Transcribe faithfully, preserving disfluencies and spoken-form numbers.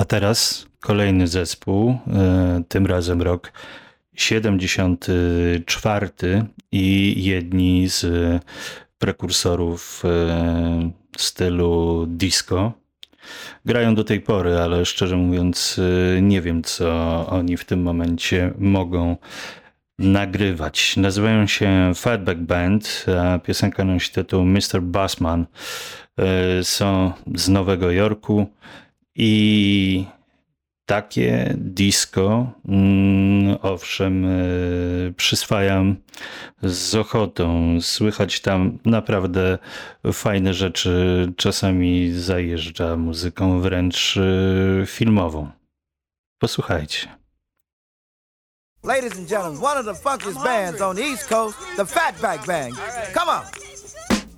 teraz kolejny zespół, tym razem rok siedemdziesiąty czwarty i jedni z prekursorów stylu disco. Grają do tej pory, ale szczerze mówiąc nie wiem, co oni w tym momencie mogą nagrywać. Nazywają się Fatback Band, a piosenka nosi tytuł mister Bassman. Są z Nowego Jorku i takie disco, mm, owszem, y, przyswajam z ochotą. Słychać tam naprawdę fajne rzeczy. Czasami zajeżdża muzyką wręcz y, filmową. Posłuchajcie. Ladies and gentlemen, one of the funkiest bands on the East Coast, the Fatback Band. Come on.